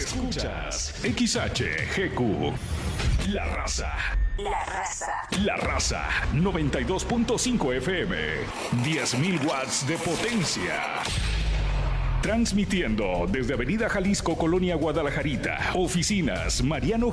Escuchas XHGQ. La Raza. La Raza. La Raza 92.5 FM. 10.000 watts de potencia. Transmitiendo desde Avenida Jalisco, Colonia Guadalajarita. Oficinas Mariano